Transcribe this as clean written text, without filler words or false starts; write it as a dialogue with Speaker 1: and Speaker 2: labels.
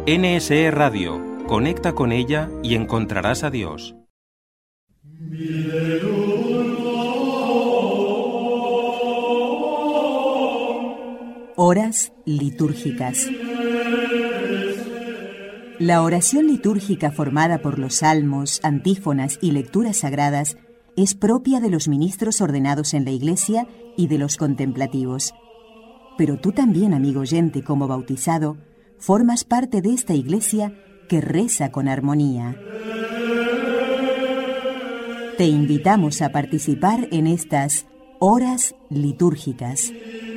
Speaker 1: NSE Radio. Conecta con ella y encontrarás a Dios.
Speaker 2: Horas litúrgicas. La oración litúrgica formada por los salmos, antífonas y lecturas sagradas es propia de los ministros ordenados en la Iglesia y de los contemplativos. Pero tú también, amigo oyente, como bautizado, formas parte de esta Iglesia que reza con armonía. Te invitamos a participar en estas horas litúrgicas.